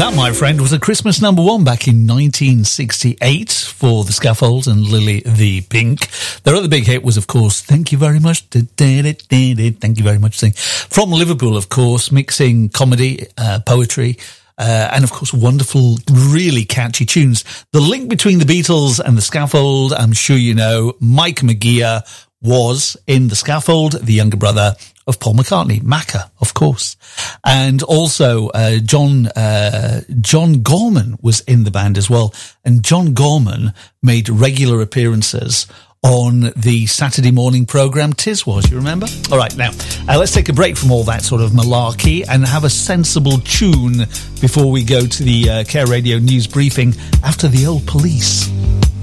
That, my friend, was a Christmas number one back in 1968 for The Scaffold and Lily the Pink. Their other big hit was, of course, Thank You Very Much. Thank you very much. From Liverpool, of course, mixing comedy, poetry, and, of course, wonderful, really catchy tunes. The link between the Beatles and The Scaffold, I'm sure you know, Mike McGeer was in The Scaffold, the younger brother of Paul McCartney, Macca, of course. And also, John Gorman was in the band as well. And John Gorman made regular appearances on the Saturday morning programme Tiswas, you remember? All right, now, let's take a break from all that sort of malarkey and have a sensible tune before we go to the Care Radio news briefing after the old Police.